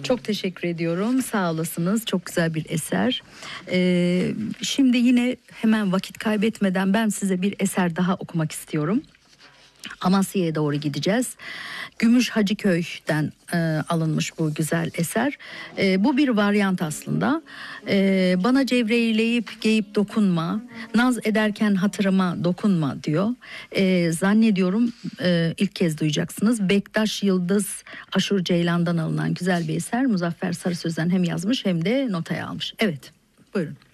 Çok teşekkür ediyorum. Sağ olasınız. Çok güzel bir eser. Şimdi yine hemen vakit kaybetmeden ben size bir eser daha okumak istiyorum. Amasya'ya doğru gideceğiz. Gümüş Hacıköy'den alınmış bu güzel eser. Bu bir varyant aslında. Bana cevreyleyip geyip dokunma, naz ederken hatırıma dokunma diyor. Zannediyorum ilk kez duyacaksınız. Bektaş Yıldız Aşur Ceylan'dan alınan güzel bir eser. Muzaffer Sarı Söz'den hem yazmış hem de notaya almış. Evet, buyurun.